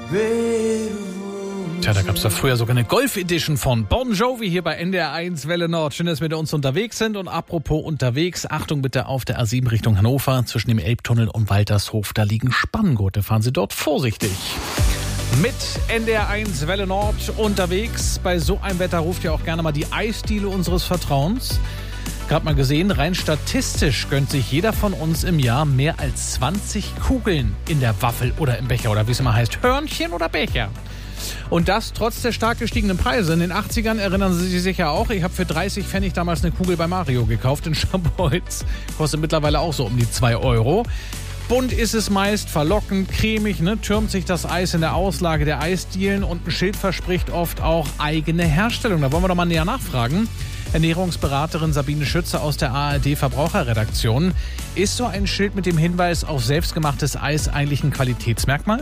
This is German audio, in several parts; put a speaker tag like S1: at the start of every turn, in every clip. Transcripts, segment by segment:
S1: Tja, da gab es doch früher sogar eine Golf-Edition von Bon Jovi hier bei NDR1 Welle Nord. Schön, dass wir mit uns unterwegs sind. Und apropos unterwegs, Achtung bitte auf der A7 Richtung Hannover zwischen dem Elbtunnel und Waltershof. Da liegen Spanngurte. Fahren Sie dort vorsichtig. Mit NDR1 Welle Nord unterwegs. Bei so einem Wetter ruft ja auch gerne mal die Eisdiele unseres Vertrauens. Gerade mal gesehen, rein statistisch gönnt sich jeder von uns im Jahr mehr als 20 Kugeln in der Waffel oder im Becher oder wie es immer heißt, Hörnchen oder Becher. Und das trotz der stark gestiegenen Preise. In den 80ern erinnern Sie sich sicher auch, ich habe für 30 Pfennig damals eine Kugel bei Mario gekauft in Scharbeutz. Kostet mittlerweile auch so um die 2 Euro. Bunt ist es meist, verlockend, cremig, türmt sich das Eis in der Auslage der Eisdielen und ein Schild verspricht oft auch eigene Herstellung. Da wollen wir doch mal näher nachfragen. Ernährungsberaterin Sabine Schütze aus der ARD Verbraucherredaktion. Ist so ein Schild mit dem Hinweis auf selbstgemachtes Eis eigentlich ein Qualitätsmerkmal?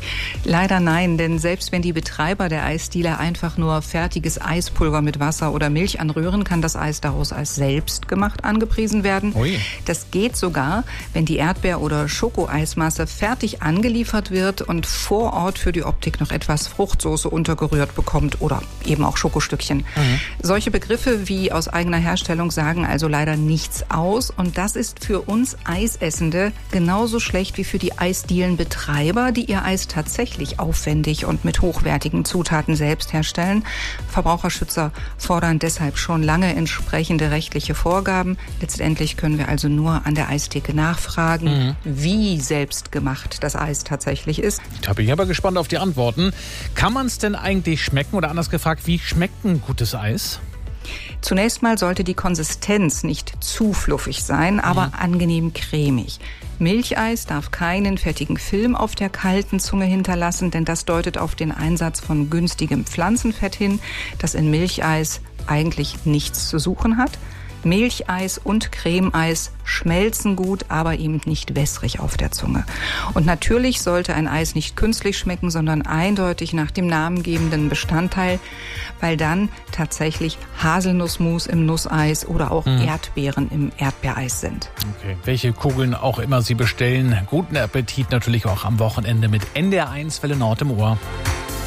S2: Leider nein, denn selbst wenn die Betreiber der Eisdiele einfach nur fertiges Eispulver mit Wasser oder Milch anrühren, kann das Eis daraus als selbstgemacht angepriesen werden. Ui. Das geht sogar, wenn die Erdbeer- oder Schokoeismasse fertig angeliefert wird und vor Ort für die Optik noch etwas Fruchtsoße untergerührt bekommt oder eben auch Schokostückchen. Solche Begriffe wie aus eigener Herstellung sagen also leider nichts aus und das ist für uns Eisessende genauso schlecht wie für die Eisdielenbetreiber, die ihr Eis tatsächlich aufwendig und mit hochwertigen Zutaten selbst herstellen. Verbraucherschützer fordern deshalb schon lange entsprechende rechtliche Vorgaben. Letztendlich können wir also nur an der Eistheke nachfragen, wie selbstgemacht das Eis tatsächlich ist.
S1: Da bin ich aber gespannt auf die Antworten. Kann man es denn eigentlich schmecken oder anders gefragt, wie schmeckt ein gutes Eis?
S2: Zunächst mal sollte die Konsistenz nicht zu fluffig sein, aber angenehm cremig. Milcheis darf keinen fettigen Film auf der kalten Zunge hinterlassen, denn das deutet auf den Einsatz von günstigem Pflanzenfett hin, das in Milcheis eigentlich nichts zu suchen hat. Milcheis und Cremeeis schmelzen gut, aber eben nicht wässrig auf der Zunge. Und natürlich sollte ein Eis nicht künstlich schmecken, sondern eindeutig nach dem namengebenden Bestandteil, weil dann tatsächlich Haselnussmus im Nusseis oder auch Erdbeeren im Erdbeereis sind.
S1: Okay, welche Kugeln auch immer Sie bestellen, guten Appetit natürlich auch am Wochenende mit NDR1 Welle Nord im Ohr.